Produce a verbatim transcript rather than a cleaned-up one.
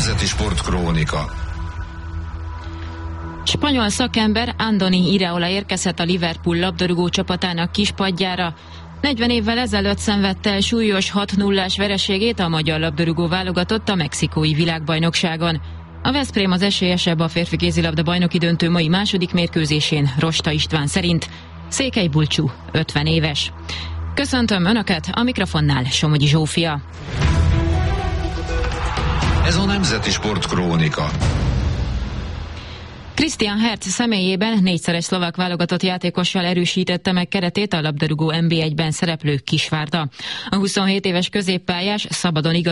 Nemzeti Sportkrónika. Spanyol szakember Andoni Iraola érkezhet a Liverpool labdarúgó csapatának kispadjára. negyven évvel ezelőtt szenvedte el súlyos hat nullás vereségét a magyar labdarúgó válogatott a mexikói világbajnokságon. A Veszprém az esélyesebb a férfi kézilabda bajnoki döntő mai második mérkőzésén Rosta István szerint. Székely Bulcsú, ötven éves. Köszöntöm Önöket, a mikrofonnál Somogyi Zsófia. Ez a Nemzeti Sportkrónika. Christian Herz személyében négyszeres szlovák válogatott játékossal erősítette meg keretét a labdarúgó en bé egyben szereplő Kisvárda. A huszonhét éves középpályás szabadon igaz